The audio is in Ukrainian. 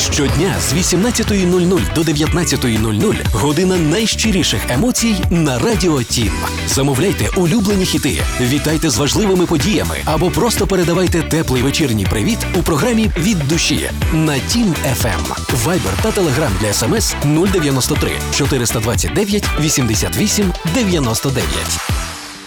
Щодня з 18:00 до 19:00 година найщиріших емоцій на Радіо Тім. Замовляйте улюблені хіти, вітайте з важливими подіями або просто передавайте теплий вечірній привіт у програмі «Від душі» на Тім FM. Вайбер та Телеграм для СМС 093 429 88 99.